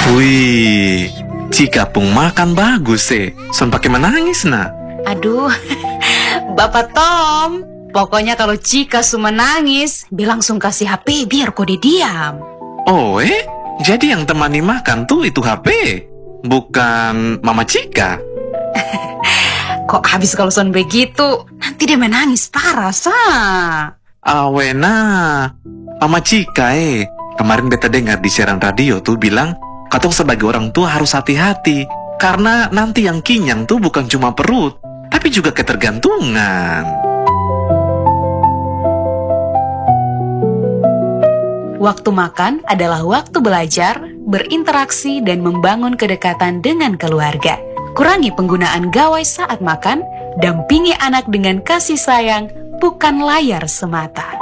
Wih, Cika pun makan bagus Son pakai menangis nak. Aduh, Bapak Tom, pokoknya kalau Cika Suma nangis, bilang langsung kasih HP biar kode diam. Oh jadi yang temani makan tuh itu HP, bukan Mama Cika. Kok habis kalau Son begitu, nanti dia menangis parah, Awena, Mama Cika kemarin beta dengar di siaran radio tuh bilang, katong sebagai orang tua harus hati-hati, karena nanti yang kinyang tuh bukan cuma perut, tapi juga ketergantungan. Waktu makan adalah waktu belajar, berinteraksi, dan membangun kedekatan dengan keluarga. Kurangi penggunaan gawai saat makan, dampingi anak dengan kasih sayang, bukan layar semata.